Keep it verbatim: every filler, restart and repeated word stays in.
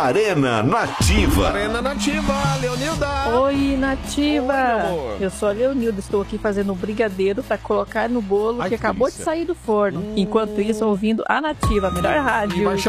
Arena Nativa. Arena Nativa, Leonilda. Oi, Nativa. Oi, meu amor. Eu sou a Leonilda, estou aqui fazendo um brigadeiro para colocar no bolo. Ai, que, que acabou delícia. de sair do forno. Hum. Enquanto isso, ouvindo a Nativa, a melhor rádio.